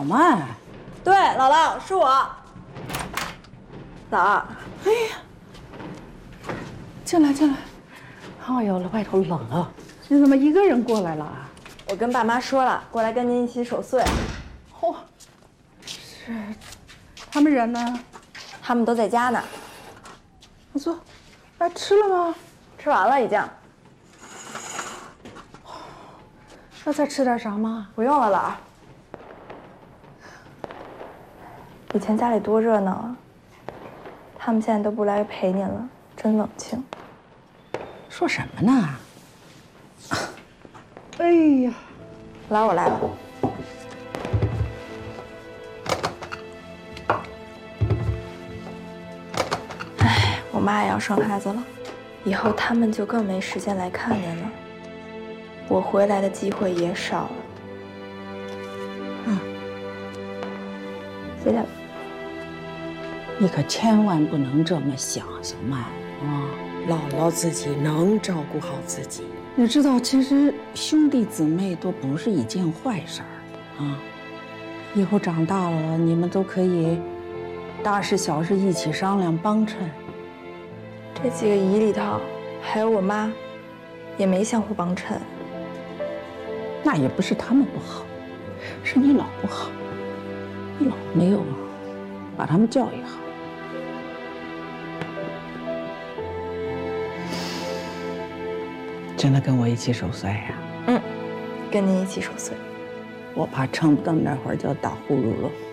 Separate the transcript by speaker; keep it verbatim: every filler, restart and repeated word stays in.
Speaker 1: 曼。
Speaker 2: 对，姥姥是我。姥儿，
Speaker 1: 哎呀，进来进来。哎呦，外头冷啊，你怎么一个人过来了？
Speaker 2: 我跟爸妈说了，过来跟您一起守岁。
Speaker 1: 嚯、哦，是，他们人呢？
Speaker 2: 他们都在家呢。
Speaker 1: 我坐，哎，吃了吗？
Speaker 2: 吃完了已经。
Speaker 1: 要再吃点啥吗？
Speaker 2: 不用了，姥儿。以前家里多热闹啊，他们现在都不来陪您了，真冷清。
Speaker 1: 说什么呢？哎呀，
Speaker 2: 姥儿，我来了。哎，我妈也要生孩子了，以后他们就更没时间来看您了，我回来的机会也少了。
Speaker 1: 嗯，
Speaker 2: 谢谢。
Speaker 1: 你可千万不能这么想，小曼啊！
Speaker 3: 姥姥自己能照顾好自己。
Speaker 1: 你知道，其实兄弟姊妹都不是一件坏事儿啊。以后长大了，你们都可以大事小事一起商量，帮衬。
Speaker 2: 这几个姨里头，还有我妈，也没相互帮衬。
Speaker 1: 那也不是他们不好，是你老不好，你老没有把他们教育好。真的跟我一起守岁呀？
Speaker 2: 嗯，跟您一起守岁。
Speaker 1: 我怕撑不到那会儿就要打呼噜了。